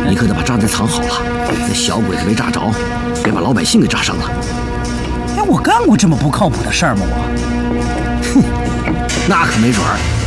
你可得把炸弹藏好了，那小鬼子没炸着，别把老百姓给炸伤了。 哎，我干过这么不靠谱的事儿吗？我， 哼，那可没准儿。